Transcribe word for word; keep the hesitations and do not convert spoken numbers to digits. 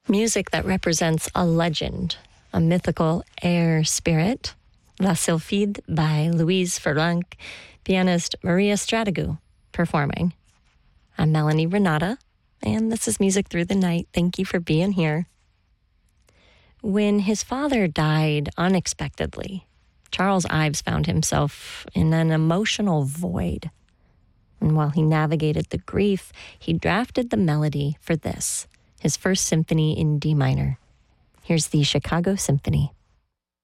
Music that represents a legend, a mythical air spirit. La Sylphide by Louise Ferrand, pianist Maria Strategou performing. I'm Melanie Renata, and this is Music Through the Night. Thank you for being here. When his father died unexpectedly, Charles Ives found himself in an emotional void. And while he navigated the grief, he drafted the melody for this, his first symphony in D minor. Here's the Chicago Symphony.